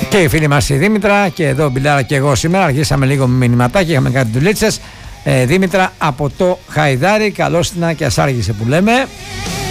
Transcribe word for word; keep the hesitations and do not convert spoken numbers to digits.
Και η φίλη μας η Δήμητρα, και εδώ Μπιλάρα και εγώ σήμερα αρχίσαμε λίγο με μηνυματάκι, είχαμε κάτι δουλίτσες. ε, Δήμητρα από το Χαϊδάρι, καλώς την και ας άργησε που λέμε.